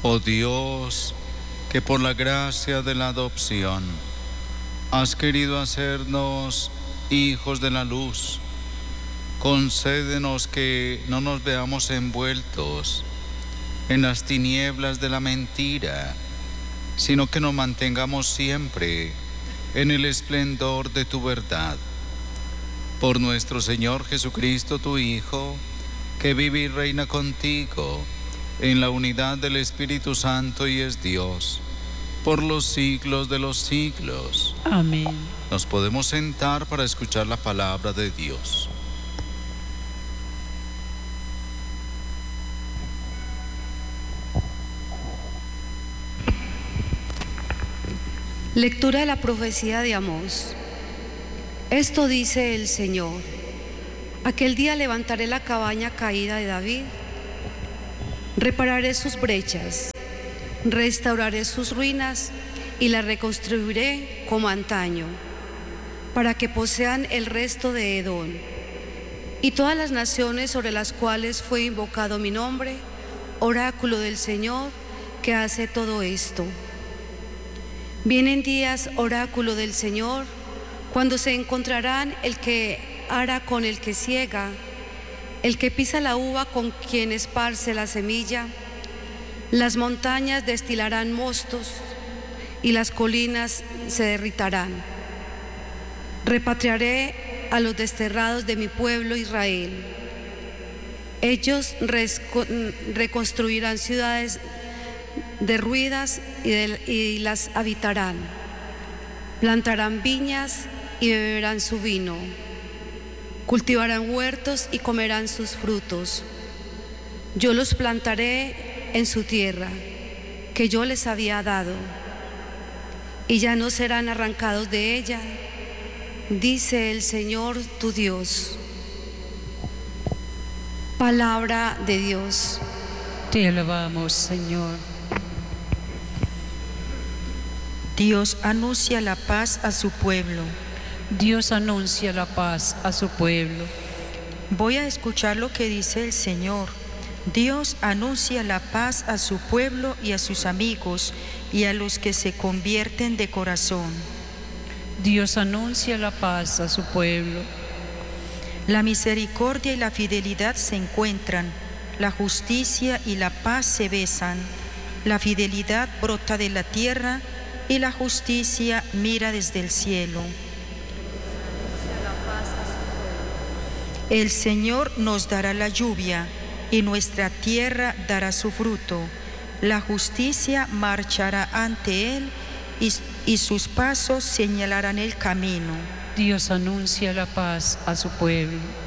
Oh Dios, que por la gracia de la adopción has querido hacernos hijos de la luz, concédenos que no nos veamos envueltos en las tinieblas de la mentira, sino que nos mantengamos siempre en el esplendor de tu verdad. Por nuestro Señor Jesucristo, tu Hijo, que vive y reina contigo en la unidad del Espíritu Santo y es Dios, por los siglos de los siglos. Amén. Nos podemos sentar para escuchar la palabra de Dios. Lectura de la profecía de Amós. Esto dice el Señor: aquel día levantaré la cabaña caída de David, repararé sus brechas, restauraré sus ruinas y las reconstruiré como antaño, para que posean el resto de Edom y todas las naciones sobre las cuales fue invocado mi nombre, oráculo del Señor que hace todo esto. Vienen días, oráculo del Señor, cuando se encontrarán el que ara con el que siega, el que pisa la uva con quien esparce la semilla. Las montañas destilarán mostos y las colinas se derritarán. Repatriaré a los desterrados de mi pueblo Israel. Ellos reconstruirán ciudades derruidas y las habitarán. Plantarán viñas y beberán su vino. Cultivarán huertos y comerán sus frutos. Yo los plantaré en su tierra, que yo les había dado, y ya no serán arrancados de ella, dice el Señor tu Dios. Palabra de Dios. Te alabamos, Señor. Dios anuncia la paz a su pueblo. Dios anuncia la paz a su pueblo. Voy a escuchar lo que dice el Señor. Dios anuncia la paz a su pueblo y a sus amigos y a los que se convierten de corazón. Dios anuncia la paz a su pueblo. La misericordia y la fidelidad se encuentran, la justicia y la paz se besan. La fidelidad brota de la tierra y la justicia mira desde el cielo. El Señor nos dará la lluvia y nuestra tierra dará su fruto. La justicia marchará ante Él y sus pasos señalarán el camino. Dios anuncia la paz a su pueblo.